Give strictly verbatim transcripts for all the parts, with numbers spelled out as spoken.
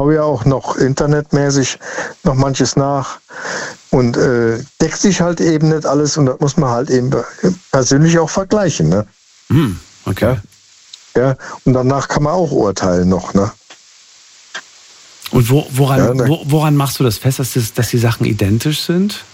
schaue ja auch noch internetmäßig noch manches nach und äh, deckt sich halt eben nicht alles und das muss man halt eben persönlich auch vergleichen. Ne? Hm, okay. Ja, ja, und danach kann man auch urteilen noch. Ne? Und wo, woran, ja, wo, woran machst du das fest, dass, das, dass die Sachen identisch sind?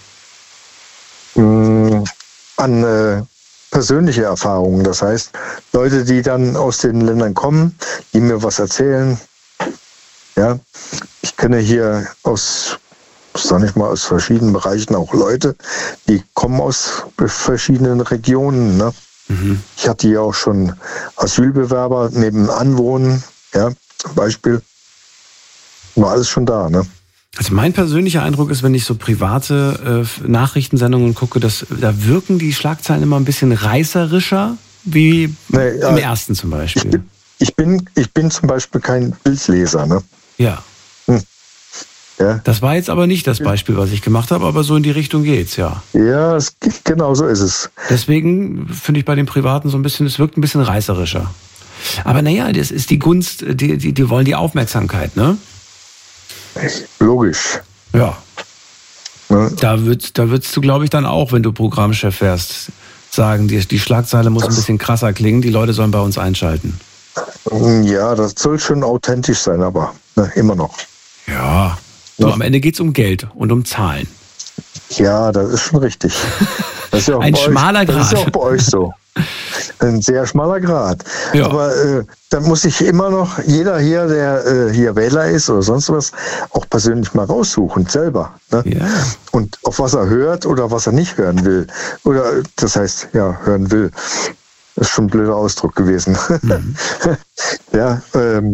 Mh, an äh, persönliche Erfahrungen. Das heißt, Leute, die dann aus den Ländern kommen, die mir was erzählen. Ja, ich kenne hier aus, sag ich mal, aus verschiedenen Bereichen auch Leute, die kommen aus verschiedenen Regionen. Ne? Mhm. Ich hatte hier auch schon Asylbewerber nebenan wohnen, ja, zum Beispiel. War alles schon da, ne? Also mein persönlicher Eindruck ist, wenn ich so private äh, Nachrichtensendungen gucke, dass da wirken die Schlagzeilen immer ein bisschen reißerischer, wie nee, im äh, ersten zum Beispiel. Ich bin, ich bin, ich bin zum Beispiel kein Bildleser, ne? Ja. Hm. Ja. Das war jetzt aber nicht das Beispiel, was ich gemacht habe, aber so in die Richtung geht's, ja. Ja, es, genau so ist es. Deswegen finde ich bei den Privaten so ein bisschen, es wirkt ein bisschen reißerischer. Aber naja, das ist die Gunst, die, die, die wollen die Aufmerksamkeit, ne? Logisch. Ja. Ne? Da würdest, da würdest du, glaube ich, dann auch, wenn du Programmchef wärst, sagen, die, die Schlagzeile muss das ein bisschen krasser klingen, die Leute sollen bei uns einschalten. Ja, das soll schon authentisch sein, aber ne, immer noch. Ja. So, ja. Am Ende geht es um Geld und um Zahlen. Ja, das ist schon richtig. Das ist ja auch ein schmaler euch, Grat. Das ist ja auch bei euch so. Ein sehr schmaler Grat. Ja. Aber äh, da muss sich immer noch jeder hier, der äh, hier Wähler ist oder sonst was, auch persönlich mal raussuchen, selber. Ne? Ja. Und auf was er hört oder was er nicht hören will. Oder das heißt, ja, hören will. Das ist schon ein blöder Ausdruck gewesen. Mhm. ja, ähm,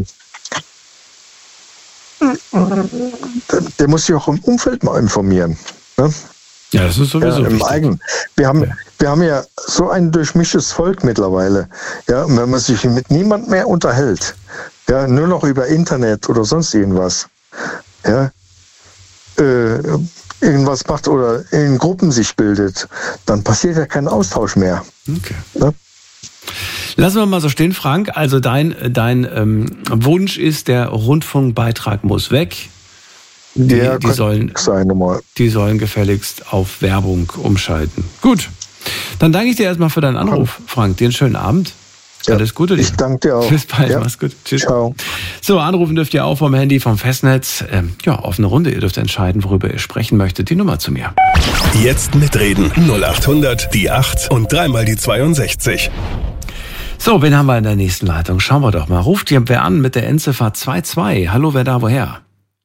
der, der muss sich auch im Umfeld mal informieren. Ne? Ja, das ist sowieso ja, im eigenen. Wir haben, ja. wir haben ja so ein durchmischtes Volk mittlerweile. Ja, und wenn man sich mit niemand mehr unterhält, ja, nur noch über Internet oder sonst irgendwas, ja, äh, irgendwas macht oder in Gruppen sich bildet, dann passiert ja kein Austausch mehr. Okay. Ja? Lassen wir mal so stehen, Frank. Also dein, dein ähm, Wunsch ist, der Rundfunkbeitrag muss weg. Die, ja, die, sollen, sein, die sollen gefälligst auf Werbung umschalten. Gut, dann danke ich dir erstmal für deinen Anruf, Frank. Dir einen schönen Abend. Ja, alles Gute dir. Ich danke dir auch. Bis bald, ja. Mach's gut. Tschüss. Ciao. So, anrufen dürft ihr auch vom Handy, vom Festnetz. Ähm, ja, offene Runde. Ihr dürft entscheiden, worüber ihr sprechen möchtet. Die Nummer zu mir. Jetzt mitreden. null acht hundert, die acht und dreimal die zweiundsechzig. So, wen haben wir in der nächsten Leitung? Schauen wir doch mal. Ruft hier wer an mit der Endziffer zwei zwei. Hallo, wer da, woher?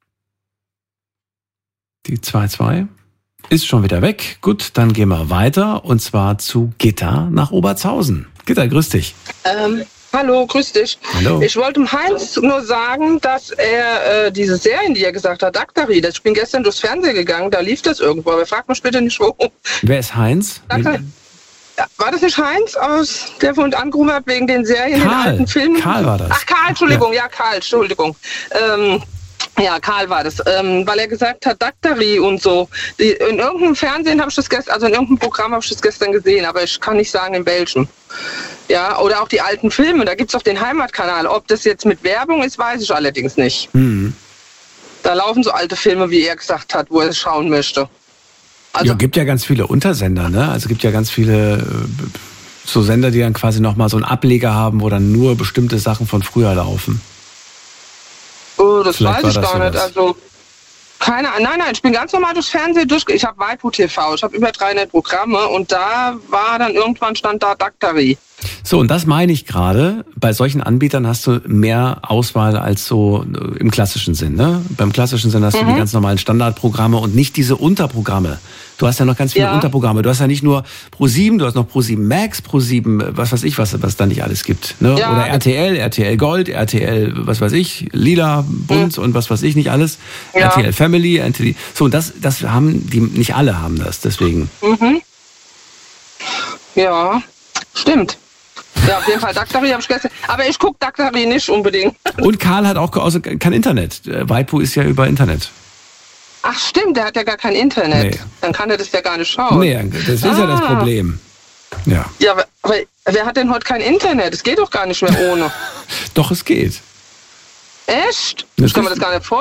Die zwei zwei ist schon wieder weg. Gut, dann gehen wir weiter und zwar zu Gitta nach Obertshausen. Gitta, grüß dich. Ähm, hallo, grüß dich. Hallo. Ich wollte dem Heinz nur sagen, dass er äh, diese Serien, die er gesagt hat, Daktari, ich bin gestern durchs Fernsehen gegangen, da lief das irgendwo, aber fragt mich bitte nicht wo. Wer ist Heinz? Daktari. Ja, war das nicht Heinz, aus der von uns angerufen hat wegen den Serien, Karl. den alten Filmen? Karl war das. Ach, Karl, Entschuldigung, ja, ja Karl, Entschuldigung. Ähm, Ja, Karl war das, ähm, weil er gesagt hat, Daktari und so. Die, in irgendeinem Fernsehen habe ich das gestern, also in irgendeinem Programm habe ich das gestern gesehen, aber ich kann nicht sagen in welchem. Ja, oder auch die alten Filme, da gibt es auch den Heimatkanal. Ob das jetzt mit Werbung ist, weiß ich allerdings nicht. Mhm. Da laufen so alte Filme, wie er gesagt hat, wo er es schauen möchte. Also, ja, gibt ja ganz viele Untersender, ne? Also gibt ja ganz viele äh, so Sender, die dann quasi nochmal so einen Ableger haben, wo dann nur bestimmte Sachen von früher laufen. Oh, das Vielleicht weiß ich gar nicht. Also keine Ahnung. Nein, nein, ich bin ganz normal durchs Fernsehen durch. Ich habe Waipu T V, ich habe über dreihundert Programme und da war dann irgendwann stand da Daktari. So, und das meine ich gerade. Bei solchen Anbietern hast du mehr Auswahl als so im klassischen Sinn. Ne? Beim klassischen Sinn hast mhm. du die ganz normalen Standardprogramme und nicht diese Unterprogramme. Du hast ja noch ganz viele ja. Unterprogramme. Du hast ja nicht nur ProSieben, du hast noch ProSieben Max, ProSieben, was weiß ich, was was da nicht alles gibt. Ne? Ja. Oder R T L, R T L Gold, R T L, was weiß ich, Lila, Bunt mhm. und was weiß ich nicht alles. Ja. R T L Family, R T L. So, das, das haben die, nicht alle haben das, deswegen. Mhm. Ja, stimmt. Ja, auf jeden Fall Daktari habe ich gestern. Aber ich gucke Daktari nicht unbedingt. Und Karl hat auch also kein Internet. Waipu ist ja über Internet. Ach stimmt, der hat ja gar kein Internet. Nee. Dann kann er das ja gar nicht schauen. Nee, das ist ah. ja das Problem. Ja, ja aber, aber wer hat denn heute kein Internet? Es geht doch gar nicht mehr ohne. Doch, es geht. Echt? Ich kann mir das gar nicht vorstellen.